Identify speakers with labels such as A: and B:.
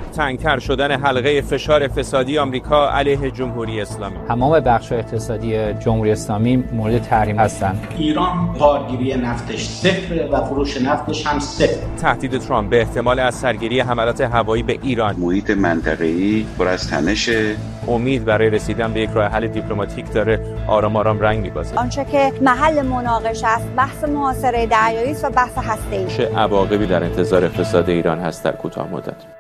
A: تنگتر شدن حلقه فشار فسادی آمریکا علیه جمهوری اسلامی.
B: تمام بخش‌های اقتصادی جمهوری اسلامی مورد تحریم هستند.
C: ایران بارگیری نفتش صفر و فروش نفتش هم صفر.
A: تهدید ترامپ به احتمال از سرگیری حملات هوایی به ایران.
D: محیط منطقه‌ای پر از تنشه.
A: امید برای رسیدن به یک راه حل دیپلماتیک داره آرام آرام رنگ می‌بازه.
E: آنچه که محل مناقشه است بحث محاصره دریایی است و بحث هسته‌ای.
A: چه عواقبی در انتظار اقتصاد ایران هست در کوتاه مدت؟